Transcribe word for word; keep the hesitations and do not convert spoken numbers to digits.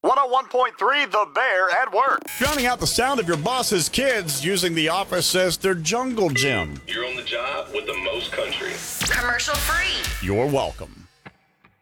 one oh one point three The Bear at Work. Drowning out the sound of your boss's kids using the office as their jungle gym. You're on the job with the most country. Commercial free. You're welcome.